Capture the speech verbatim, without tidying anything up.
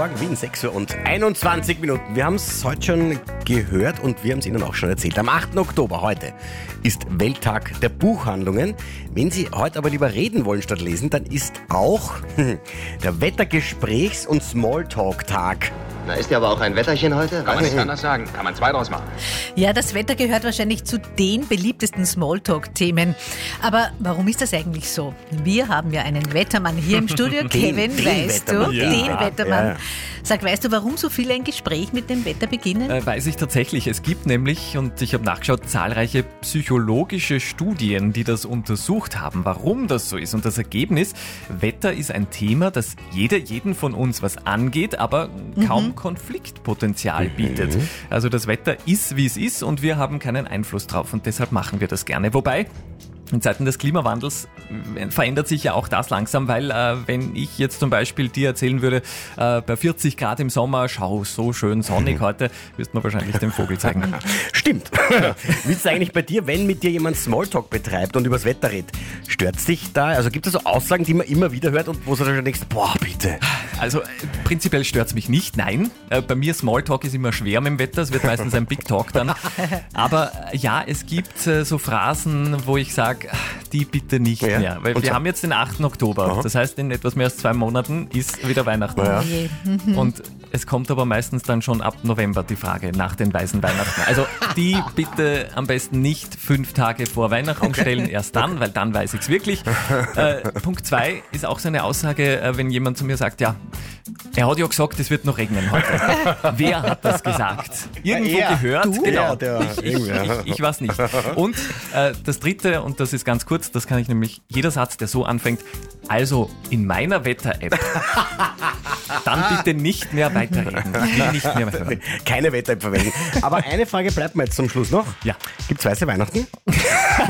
Morgen Wien, sechs Uhr und einundzwanzig Minuten. Wir haben es heute schon gehört und wir haben es Ihnen auch schon erzählt. Am achten Oktober heute ist Welttag der Buchhandlungen. Wenn Sie heute aber lieber reden wollen statt lesen, dann ist auch der Wettergesprächs- und Smalltalk-Tag. Na, ist ja aber auch ein Wetterchen heute? Kann man nicht anders sagen. Kann man zwei draus machen. Ja, das Wetter gehört wahrscheinlich zu den beliebtesten Smalltalk-Themen. Aber warum ist das eigentlich so? Wir haben ja einen Wettermann hier im Studio. Kevin, den weißt du? Wettermann. Den Ja. Wettermann. Ja. Sag, weißt du, warum so viele ein Gespräch mit dem Wetter beginnen? Äh, weiß ich tatsächlich. Es gibt nämlich, und ich habe nachgeschaut, zahlreiche psychologische Studien, die das untersucht haben, warum das so ist. Und das Ergebnis, Wetter ist ein Thema, das jeder, jeden von uns was angeht, aber kaum mhm. Konfliktpotenzial bietet. Mhm. Also das Wetter ist, wie es ist und wir haben keinen Einfluss drauf und deshalb machen wir das gerne. Wobei, in Zeiten des Klimawandels verändert sich ja auch das langsam, weil äh, wenn ich jetzt zum Beispiel dir erzählen würde, äh, bei vierzig Grad im Sommer, schau, so schön sonnig heute, wirst du wahrscheinlich den Vogel zeigen. Stimmt. Wie ist es eigentlich bei dir, wenn mit dir jemand Smalltalk betreibt und übers Wetter redet? Stört es dich da? Also gibt es so Aussagen, die man immer wieder hört und wo du dann schon denkst, boah, bitte. Also äh, prinzipiell stört es mich nicht, nein. Äh, bei mir Smalltalk ist immer schwer mit dem Wetter, es wird meistens ein Big Talk dann. Aber äh, ja, es gibt äh, so Phrasen, wo ich sage, die bitte nicht ja. mehr. Weil und wir so? haben jetzt den achten Oktober. Aha. Das heißt, in etwas mehr als zwei Monaten ist wieder Weihnachten. Ja. Und es kommt aber meistens dann schon ab November die Frage nach den weißen Weihnachten. Also die bitte am besten nicht fünf Tage vor Weihnachten okay. stellen, erst dann, weil dann weiß ich es wirklich. Äh, Punkt zwei ist auch so eine Aussage, äh, wenn jemand zu mir sagt, ja, er hat ja gesagt, es wird noch regnen heute. Wer hat das gesagt? Irgendwo ja, gehört? Du? Genau. Ja, der, ich, ich, ich, ich weiß nicht. Und äh, das dritte, und das ist ganz kurz, das kann ich nämlich, jeder Satz, der so anfängt, also in meiner Wetter-App, dann bitte nicht mehr weiterreden. Ich will nicht mehr hören. Keine Wetter-App verwenden. Aber eine Frage bleibt mir jetzt zum Schluss noch. Ja. Gibt's weiße Weihnachten?